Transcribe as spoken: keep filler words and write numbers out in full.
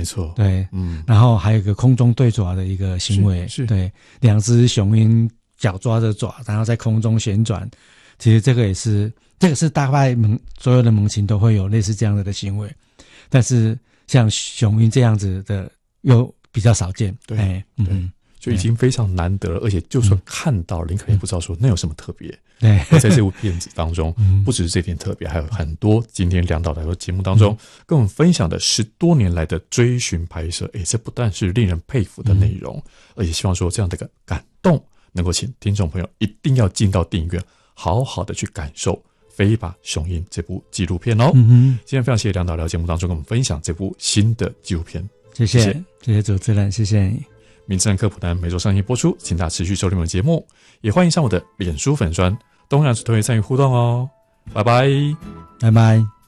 错， 对， 嗯， 然后还有一个空中对爪的一个行为， 是是对，两只雄鹰脚抓着爪，然后在空中旋转，其实这个也是，这个是大概猛所有的猛禽都会有类似这样的行为，但是像雄鹰这样子的又比较少见， 对， 哎， 对。 嗯， 就已经非常难得了，而且就算看到了，你可能也不知道说那有什么特别。 对， 而在这部片子当中，不只是这点特别，还有很多今天梁导来的节目当中、嗯、跟我们分享的十多年来的追寻拍摄，诶，这不但是令人佩服的内容，嗯、而且希望说这样的一个感动，能够请听众朋友一定要进到电影院，好好的去感受《非法雄鹰》这部纪录片哦。嗯哼，今天非常谢谢梁导来节目当中跟我们分享这部新的纪录片， 谢谢，谢谢，谢谢主持人，谢谢你。 名侦探科普男每周上线播出，请大家持续收听我们的节目，也欢迎上我的脸书粉专东洋之推参与互动哦。拜拜， 拜拜。